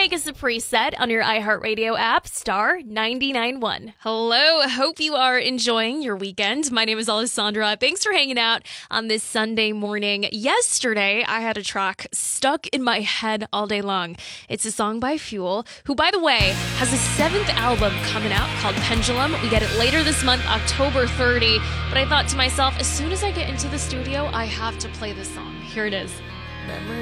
Vegas a preset on your iHeartRadio app, star 99.1. Hello, hope you are enjoying your weekend. My name is Alessandra. Thanks for hanging out on this Sunday morning. Yesterday, I had a track stuck in my head all day long. It's a song by Fuel, who, by the way, has a 7th album coming out called Pendulum. We get it later this month, October 30. But I thought to myself, as soon as I get into the studio, I have to play this song. Here it is. Memories